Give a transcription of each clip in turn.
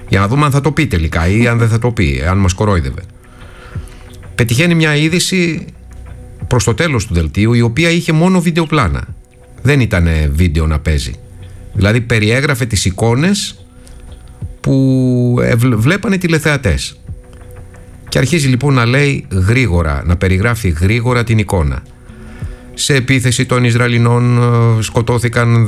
Για να δούμε αν θα το πει τελικά ή αν δεν θα το πει, αν μας κορόιδευε. Πετυχαίνει μια είδηση προς το τέλος του δελτίου, η οποία είχε μόνο βιντεοπλάνα. Δεν ήταν βίντεο να παίζει. Δηλαδή περιέγραφε τις εικόνες που βλέπανε τηλεθεατές. Και αρχίζει λοιπόν να λέει γρήγορα, να περιγράφει γρήγορα την εικόνα. Σε επίθεση των Ισραηλινών σκοτώθηκαν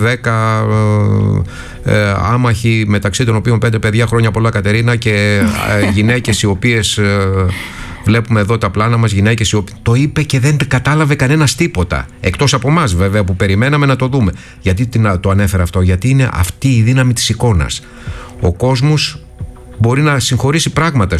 10 άμαχοι, μεταξύ των οποίων 5 παιδιά, χρόνια πολλά Κατερίνα, και γυναίκες οι οποίες βλέπουμε εδώ τα πλάνα μας, γυναίκες οι οποίες... Το είπε και δεν κατάλαβε κανένας τίποτα, εκτός από εμάς βέβαια που περιμέναμε να το δούμε. Γιατί το ανέφερα αυτό? Γιατί είναι αυτή η δύναμη της εικόνας. Ο κόσμος μπορεί να συγχωρήσει πράγματα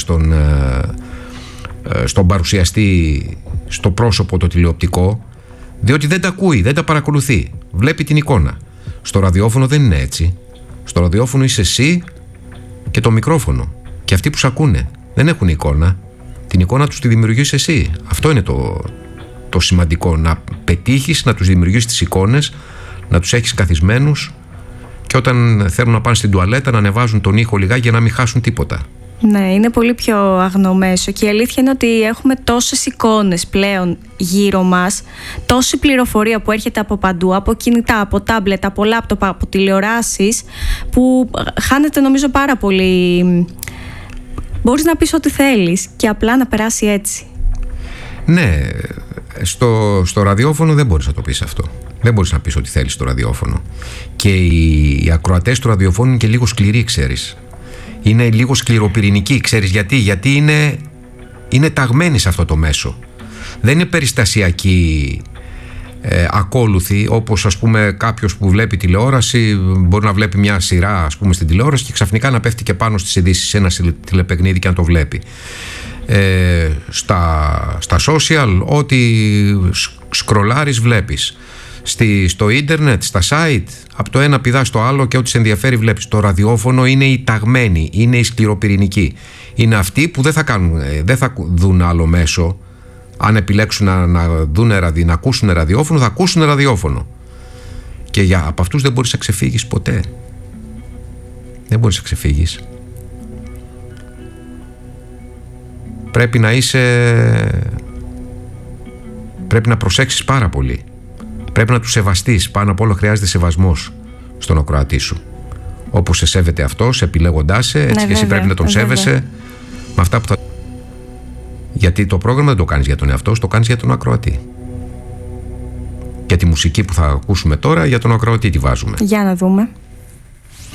στον παρουσιαστή, στο πρόσωπο το τηλεοπτικό, διότι δεν τα ακούει, δεν τα παρακολουθεί. Βλέπει την εικόνα. Στο ραδιόφωνο δεν είναι έτσι. Στο ραδιόφωνο είσαι εσύ και το μικρόφωνο. Και αυτοί που σ' ακούνε δεν έχουν εικόνα. Την εικόνα τους τη δημιουργείς εσύ. Αυτό είναι το σημαντικό. Να πετύχεις, να τους δημιουργήσεις τις εικόνες, να τους έχεις καθισμένους, και όταν θέλουν να πάνε στην τουαλέτα να ανεβάζουν τον ήχο λιγάκι για να μην χάσουν τίποτα. Ναι, είναι πολύ πιο αγνομέσο, και η αλήθεια είναι ότι έχουμε τόσες εικόνες πλέον γύρω μας, τόση πληροφορία που έρχεται από παντού, από κινητά, από τάμπλετ, από λάπτοπ, από τηλεοράσεις, που χάνεται νομίζω πάρα πολύ. Μπορείς να πεις ό,τι θέλεις και απλά να περάσει έτσι. Ναι, στο ραδιόφωνο δεν μπορείς να το πεις αυτό. Δεν μπορείς να πεις ό,τι θέλεις στο ραδιόφωνο. Και οι ακροατές του ραδιοφώνου είναι και λίγο σκληροί, ξέρεις. Είναι λίγο σκληροπυρηνικοί, ξέρεις γιατί? Γιατί είναι ταγμένοι σε αυτό το μέσο. Δεν είναι περιστασιακοί, ακόλουθοι, όπως ας πούμε κάποιος που βλέπει τηλεόραση μπορεί να βλέπει μια σειρά, ας πούμε, στην τηλεόραση και ξαφνικά να πέφτει και πάνω στις ειδήσεις σε ένα τηλεπαιχνίδι και να το βλέπει. Στα social, ό,τι σκρολάρεις βλέπεις. Στο ίντερνετ, στα site, από το ένα πηδά στο άλλο και ό,τι σε ενδιαφέρει βλέπεις. Το ραδιόφωνο είναι οι ταγμένοι, είναι οι σκληροπυρηνικοί. Είναι αυτοί που δεν θα δουν άλλο μέσο. Αν επιλέξουν να ακούσουν ραδιόφωνο, θα ακούσουν ραδιόφωνο. Και από αυτούς δεν μπορείς να ξεφύγεις ποτέ. Δεν μπορείς να ξεφύγεις. Πρέπει να προσέξεις πάρα πολύ. Πρέπει να τους σεβαστείς. Πάνω απ' όλο χρειάζεται σεβασμός στον ακροατή σου. Όπως σε σέβεται αυτός, επιλέγοντάς σε, έτσι, ναι, και εσύ πρέπει να τον σέβεσαι με αυτά που θα... Γιατί το πρόγραμμα δεν το κάνεις για τον εαυτό σου, το κάνεις για τον ακροατή. Και τη μουσική που θα ακούσουμε τώρα, για τον ακροατή τη βάζουμε. Για να δούμε.